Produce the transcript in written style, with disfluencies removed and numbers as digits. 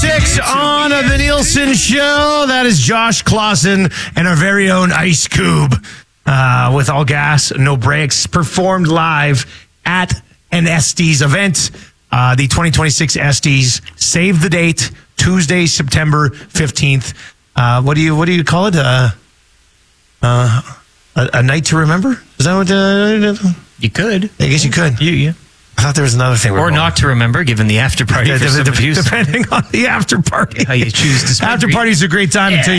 6 on the Nielsen Show. That is Josh Clausen and our very own Ice Cube with All Gas, No Brakes, performed live at an Estes event. The 2026 Estes. Save the date, Tuesday, September 15th. What do you call it? A night to remember? Is that what? You could. I guess you could. Yeah. I thought there was another thing. Or not to remember, given the after party. Depending on the after party. How you choose to spend After party's a great time until